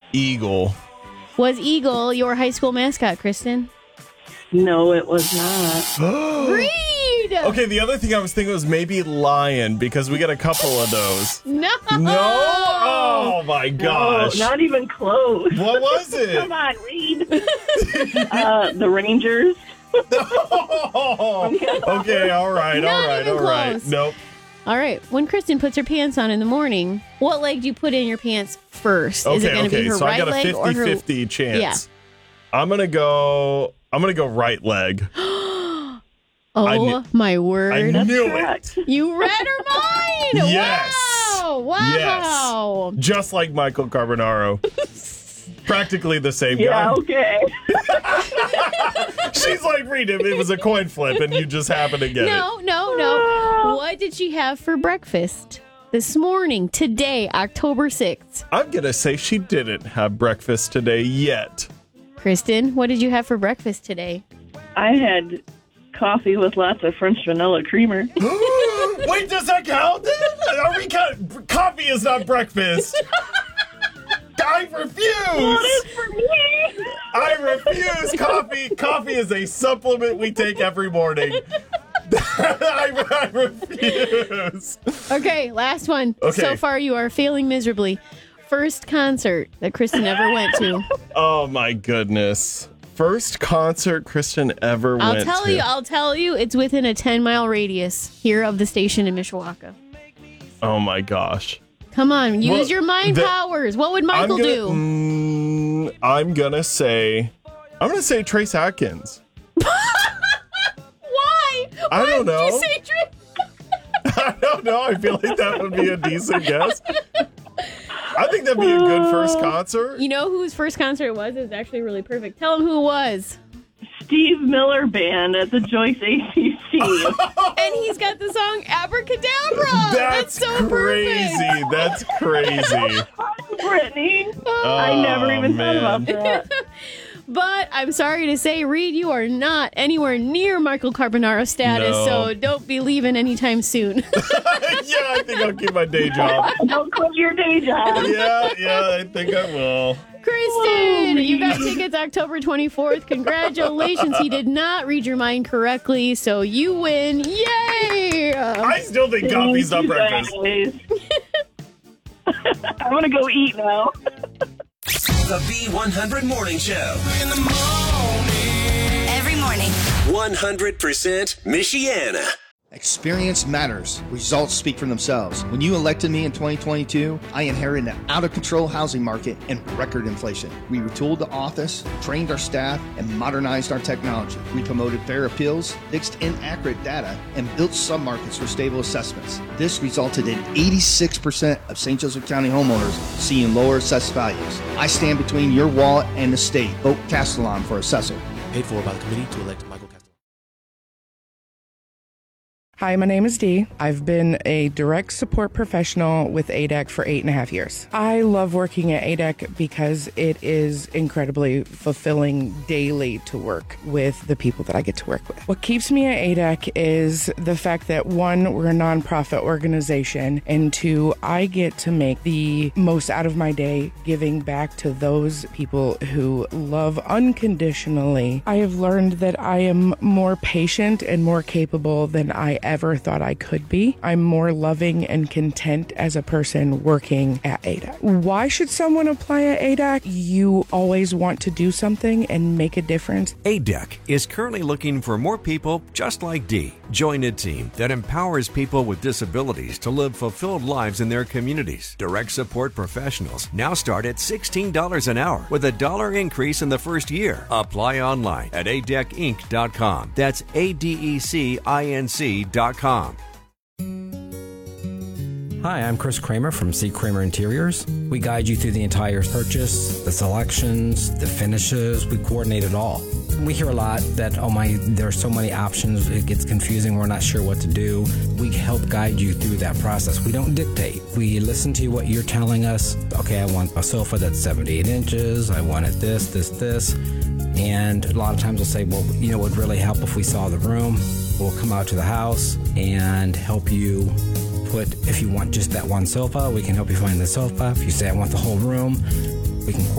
Eagle. Was Eagle your high school mascot, Kristen? No, it was not. Reed! Okay, the other thing I was thinking was maybe lion, because we got a couple of those. No! Oh my gosh. No, not even close. What was it? Come on, Reed. The Rangers. Okay, all right. Not even close. Nope. All right. When Kristen puts her pants on in the morning, what leg do you put in your pants first? Is it going to be her so right I got a leg or her 50-50 chance. Yeah. I'm gonna go right leg. Oh my word. I knew Correct. it. You read her mind. Yes. Wow. Yes. Just like Michael Carbonaro. Practically the same guy. Yeah, okay. She's like, Reed, it was a coin flip and you just happened to get it. No. What did she have for breakfast this morning, today, October 6th? I'm going to say she didn't have breakfast today yet. Kristen, what did you have for breakfast today? I had coffee with lots of French vanilla creamer. Wait, does that count? Coffee is not breakfast. I refuse. Well, it is for me. I refuse coffee. Coffee is a supplement we take every morning. I refuse. Okay, last one. Okay. So far, you are failing miserably. First concert that Kristen ever went to. Oh, my goodness. First concert Kristen ever went to. I'll tell you, it's within a 10-mile radius here of the station in Mishawaka. Oh, my gosh. Come on, use your mind powers. What would Michael do? I'm gonna say Trace Atkins. Why? I don't know. Why did you say Trace? I don't know. I feel like that would be a decent guess. I think that'd be a good first concert. You know whose first concert it was? It was actually really perfect. Tell him who it was. Steve Miller Band at the Joyce ACC. And he's got the song Abracadabra. That's so crazy. perfect. That's crazy. Brittany. I never even thought about that. But I'm sorry to say, Reed, you are not anywhere near Michael Carbonaro status, No. so don't be leaving anytime soon. Yeah, I think I'll keep my day job. Don't quit your day job. Yeah, I think I will. Kristen, you got tickets October 24th. Congratulations. He did not read your mind correctly, so you win. Yay! I still think coffee's not breakfast. I'm going to go eat now. The B100 Morning Show. In the morning. Every morning. 100% Michiana. Experience matters. Results speak for themselves. When you elected me in 2022, I inherited an out-of-control housing market and record inflation. We retooled the office, trained our staff, and modernized our technology. We promoted fair appeals, fixed inaccurate data, and built submarkets for stable assessments. This resulted in 86% of St. Joseph County homeowners seeing lower assessed values. I stand between your wallet and the state. Vote Castellon for assessor. Paid for by the committee to elect Michael Castellon. Hi, my name is Dee. I've been a direct support professional with ADEC for 8.5 years. I love working at ADEC because it is incredibly fulfilling daily to work with the people that I get to work with. What keeps me at ADEC is the fact that, one, we're a nonprofit organization, and two, I get to make the most out of my day giving back to those people who love unconditionally. I have learned that I am more patient and more capable than I ever thought I could be. I'm more loving and content as a person working at ADEC. Why should someone apply at ADEC? You always want to do something and make a difference. ADEC is currently looking for more people just like Dee. Join a team that empowers people with disabilities to live fulfilled lives in their communities. Direct support professionals now start at $16 an hour with a $1 increase in the first year. Apply online at adecinc.com. That's ADECINC.com. Hi, I'm Chris Kramer from C. Kramer Interiors. We guide you through the entire purchase, the selections, the finishes. We coordinate it all. We hear a lot that, there are so many options, it gets confusing, we're not sure what to do. We help guide you through that process. We don't dictate. We listen to what you're telling us. Okay, I want a sofa that's 78 inches. I want it this. And a lot of times we'll say, well, it would really help if we saw the room. We'll come out to the house and help you if you want just that one sofa, we can help you find the sofa. If you say, I want the whole room, we can